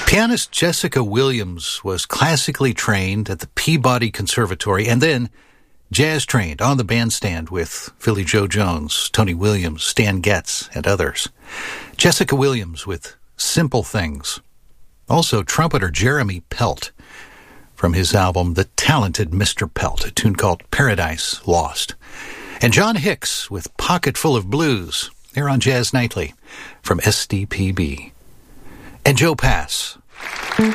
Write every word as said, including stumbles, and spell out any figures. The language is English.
Pianist Jessica Williams was classically trained at the Peabody Conservatory and then jazz trained on the bandstand with Philly Joe Jones, Tony Williams, Stan Getz, and others. Jessica Williams with Simple Things. Also trumpeter Jeremy Pelt from his album The Talented Mister Pelt, a tune called Paradise Lost. And John Hicks with Pocket Full of Blues, here on Jazz Nightly from S D P B. And Joe Pass